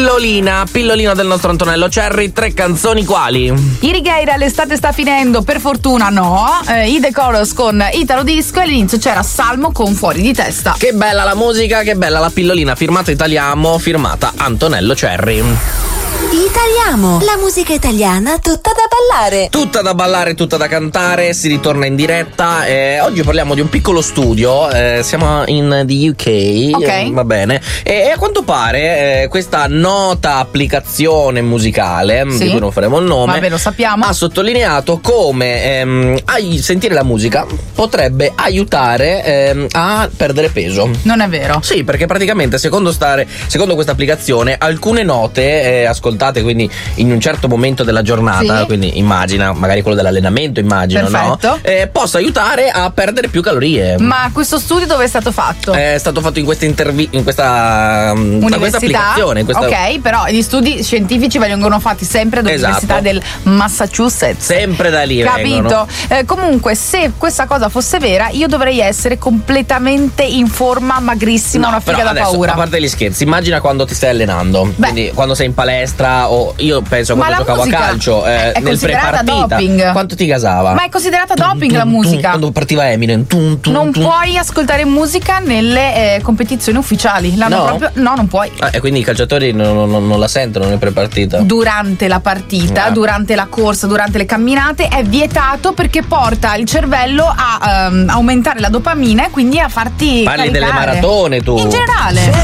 Pillolina del nostro Antonello Cerri. 3 canzoni quali? I Righeira, l'estate sta finendo, per fortuna no. I The Chorus con Italo Disco, e all'inizio c'era Salmo con Fuori di testa. Che bella la musica, che bella la pillolina, firmata Italiamo, firmata Antonello Cerri. Italiamo, la musica italiana tutta da ballare. Tutta da ballare, tutta da cantare, si ritorna in diretta. Oggi parliamo di un piccolo studio, siamo in the UK, ok, va bene. E a quanto pare questa nota applicazione musicale, sì, di cui non faremo il nome, vabbè, lo sappiamo, ha sottolineato come sentire la musica potrebbe aiutare a perdere peso. Non è vero? Sì, perché praticamente secondo questa applicazione alcune note ascoltate quindi in un certo momento della giornata, sì, quindi immagina magari quello dell'allenamento, immagino, perfetto, no? Possa aiutare a perdere più calorie. Ma questo studio dove è stato fatto? È stato fatto in questa applicazione, ok, però gli studi scientifici vengono fatti sempre dall'Università, esatto, del Massachusetts, sempre da lì, capito? Comunque, se questa cosa fosse vera, io dovrei essere completamente in forma, magrissima, una figa da adesso, paura. A parte gli scherzi, immagina quando ti stai allenando. Beh, quindi quando sei in palestra, o io penso quando giocavo a calcio, è nel pre-partita, doping. Quanto ti gasava? Ma è considerata doping la musica. Quando partiva Eminem, non puoi ascoltare musica nelle competizioni ufficiali. Non puoi. E quindi i calciatori non la sentono nel pre-partita? Durante la partita, durante la corsa, durante le camminate è vietato, perché porta il cervello a aumentare la dopamina e quindi a farti parli caricare. Delle maratone tu? In generale.